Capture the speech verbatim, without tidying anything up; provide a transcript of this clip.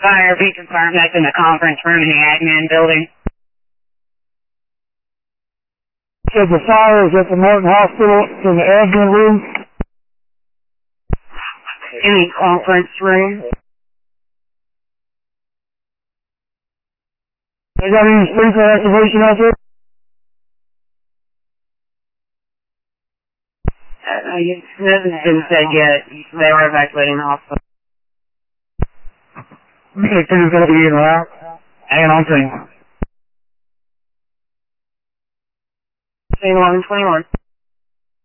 Fire, be confirmed that's in the conference room in the admin building. So the fire is at the Morton Hospital in the admin room? In the conference room. They got any sprinkler activation out there? Uh, nothing's been said yet. They were evacuating the hospital. You think things gonna be in or out? Hang on, please. eleven twenty-one.